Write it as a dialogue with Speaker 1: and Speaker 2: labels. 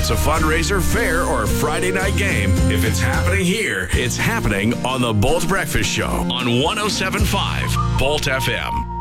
Speaker 1: it's a fundraiser, fair, or Friday night game, if it's happening here, it's happening on the Bolt Breakfast Show on 107.5 Bolt FM.